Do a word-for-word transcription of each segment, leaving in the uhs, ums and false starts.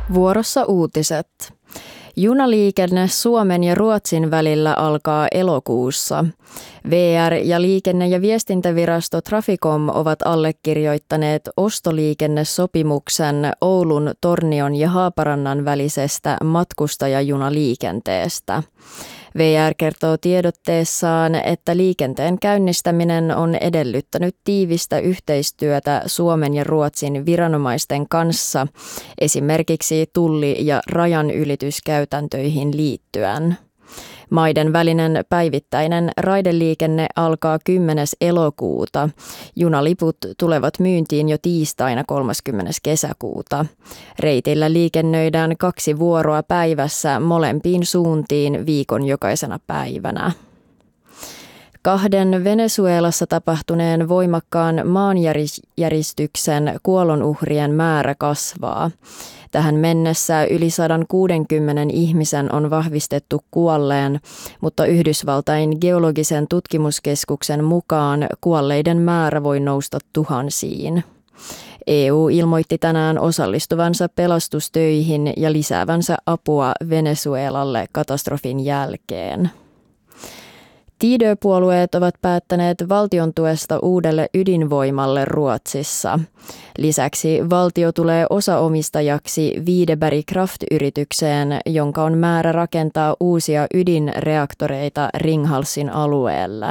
Vuorossa uutiset. Junaliikenne Suomen ja Ruotsin välillä alkaa elokuussa. V R ja liikenne- ja viestintävirasto Traficom ovat allekirjoittaneet ostoliikennesopimuksen Oulun, Tornion ja Haaparannan välisestä matkustajajunaliikenteestä. V R kertoo tiedotteessaan, että liikenteen käynnistäminen on edellyttänyt tiivistä yhteistyötä Suomen ja Ruotsin viranomaisten kanssa, esimerkiksi tulli- ja rajanylityskäytäntöihin liittyen. Maiden välinen päivittäinen raideliikenne alkaa kymmenes elokuuta. Junaliput tulevat myyntiin jo tiistaina kolmaskymmenes kesäkuuta. Reitillä liikennöidään kaksi vuoroa päivässä molempiin suuntiin viikon jokaisena päivänä. Kahden Venezuelassa tapahtuneen voimakkaan maanjäristyksen kuolonuhrien määrä kasvaa. Tähän mennessä yli sata kuusikymmentä ihmisen on vahvistettu kuolleen, mutta Yhdysvaltain geologisen tutkimuskeskuksen mukaan kuolleiden määrä voi nousta tuhansiin. E U ilmoitti tänään osallistuvansa pelastustöihin ja lisäävänsä apua Venezuelalle katastrofin jälkeen. Tidö-puolueet ovat päättäneet valtion tuesta uudelle ydinvoimalle Ruotsissa. Lisäksi valtio tulee osaomistajaksi Videberg Kraft-yritykseen, jonka on määrä rakentaa uusia ydinreaktoreita Ringhalsin alueelle.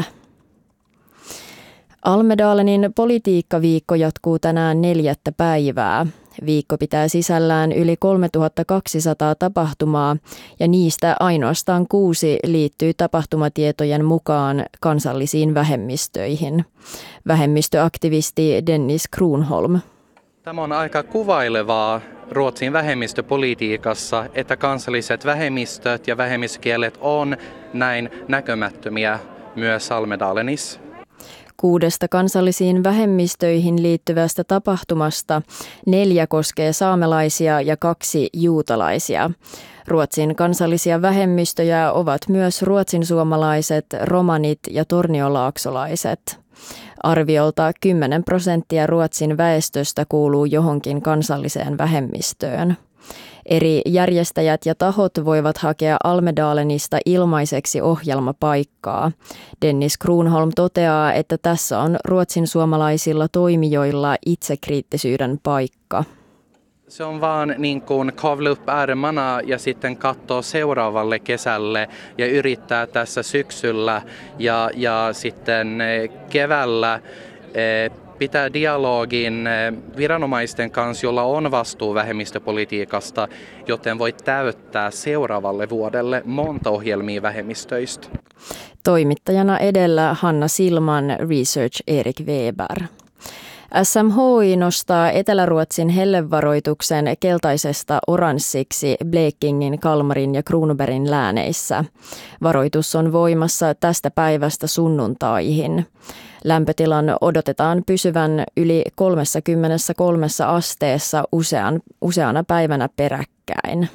Almedalenin politiikkaviikko jatkuu tänään neljättä päivää. Viikko pitää sisällään yli kolmetuhattakaksisataa tapahtumaa ja niistä ainoastaan kuusi liittyy tapahtumatietojen mukaan kansallisiin vähemmistöihin. Vähemmistöaktivisti Dennis Kronholm. Tämä on aika kuvailevaa Ruotsin vähemmistöpolitiikassa, että kansalliset vähemmistöt ja vähemmistökielet on näin näkymättömiä myös Almedalenissa. Kuudesta kansallisiin vähemmistöihin liittyvästä tapahtumasta neljä koskee saamelaisia ja kaksi juutalaisia. Ruotsin kansallisia vähemmistöjä ovat myös ruotsinsuomalaiset, romanit ja torniolaaksolaiset. Arviolta kymmenen prosenttia Ruotsin väestöstä kuuluu johonkin kansalliseen vähemmistöön. Eri järjestäjät ja tahot voivat hakea Almedalenista ilmaiseksi ohjelmapaikkaa. Dennis Kronholm toteaa, että tässä on ruotsinsuomalaisilla toimijoilla itsekriittisyyden paikka. Se on vaan niin kuin kavla upp ärmarna ja sitten katsoa seuraavalle kesälle ja yrittää tässä syksyllä ja, ja sitten keväällä eh, pitää dialogin viranomaisten kanssa, jolla on vastuu vähemmistöpolitiikasta, joten voi täyttää seuraavalle vuodelle monta ohjelmia vähemmistöistä. Toimittajana edellä Hanna Silman, Research Erik Weber. S M H I nostaa Etelä-Ruotsin hellevaroituksen keltaisesta oranssiksi Blekingin, Kalmarin ja Kronobergin lääneissä. Varoitus on voimassa tästä päivästä sunnuntaihin. Lämpötilan odotetaan pysyvän yli kolmekymmentäkolme asteessa usean, useana päivänä peräkkäin.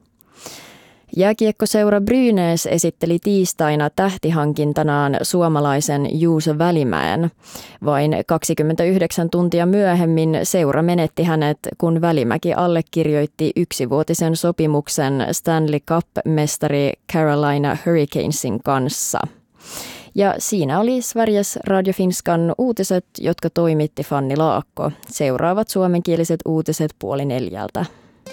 Jääkiekkoseura Brynäs esitteli tiistaina tähtihankintanaan suomalaisen Juuso Välimäen. Vain kaksikymmentäyhdeksän tuntia myöhemmin seura menetti hänet, kun Välimäki allekirjoitti yksivuotisen sopimuksen Stanley Cup-mestari Carolina Hurricanesin kanssa. Ja siinä oli Sveriges Radio Finskan uutiset, jotka toimitti Fanni Laakko. Seuraavat suomenkieliset uutiset puoli neljältä.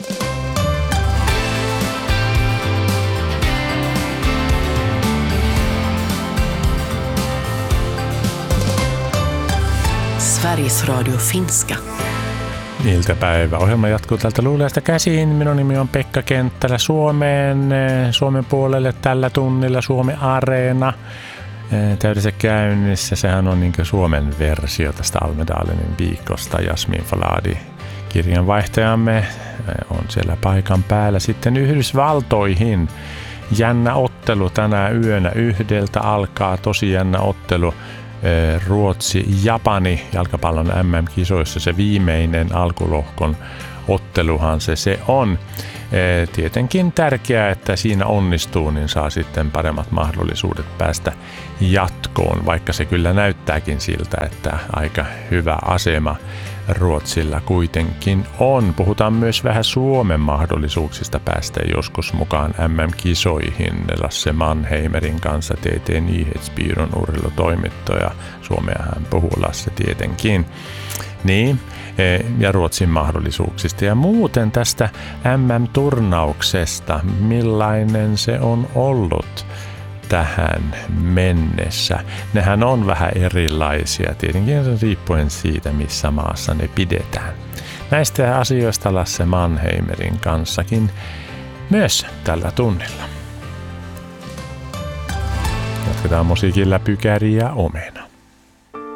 Sveriges Radio Finska. Iltapäivä. Ohjelma jatkuu tältä Luuleasta käsiin. Minun nimi on Pekka Kenttälä. Suomeen, Suomen puolelle tällä tunnilla Suomen Areena täydessä käynnissä. Sehän on niin kuin Suomen versio tästä Almedalenin viikosta. Jasmin Faladi, kirjanvaihtajamme, on siellä paikan päällä. Sitten Yhdysvaltoihin. Jännä ottelu tänä yönä yhdeltä alkaa. Tosi jännä ottelu. Ruotsi-Japani jalkapallon M M-kisoissa se viimeinen alkulohkon otteluhan se, se on. Tietenkin tärkeää, että siinä onnistuu, niin saa sitten paremmat mahdollisuudet päästä jatkoon, vaikka se kyllä näyttääkin siltä, että aika hyvä asema Ruotsilla kuitenkin on. Puhutaan myös vähän Suomen mahdollisuuksista päästä joskus mukaan M M-kisoihin. Lasse Mannheimerin kanssa T T Nyhetsbyrån urheilutoimittaja. Suomea hän puhuu Lasse tietenkin. Niin, ja Ruotsin mahdollisuuksista. Ja muuten tästä M M-turnauksesta, millainen se on ollut tähän mennessä. Nehän on vähän erilaisia, tietenkin riippuen siitä, missä maassa ne pidetään. Näistä asioista Lasse Mannheimerin kanssakin myös tällä tunnilla. Jatketaan musiikilla Pykäri ja Omena.